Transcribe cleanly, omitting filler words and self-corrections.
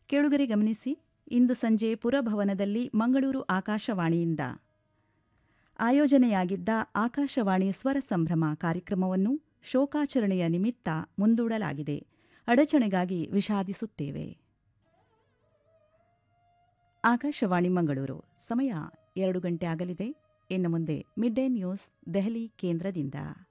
ಕೇಳುಗರೆ ಗಮನಿಸಿ, ಇಂದು ಸಂಜೆ ಪುರಭವನದಲ್ಲಿ ಮಂಗಳೂರು ಆಕಾಶವಾಣಿಯಿಂದ ಆಯೋಜನೆಯಾಗಿದ್ದ ಆಕಾಶವಾಣಿ ಸ್ವರ ಸಂಭ್ರಮ ಕಾರ್ಯಕ್ರಮವನ್ನು ಶೋಕಾಚರಣೆಯ ನಿಮಿತ್ತ ಮುಂದೂಡಲಾಗಿದೆ. ಅಡಚಣೆಗಾಗಿ ವಿಷಾದಿಸುತ್ತೇವೆ. ಆಕಾಶವಾಣಿ ಮಂಗಳೂರು ಸಮಯ 2 ಗಂಟೆ ಆಗಲಿದೆ. ಇನ್ನು ಮುಂದೆ ಮಿಡ್ ಡೇ ನ್ಯೂಸ್ ದೆಹಲಿ ಕೇಂದ್ರದಿಂದ.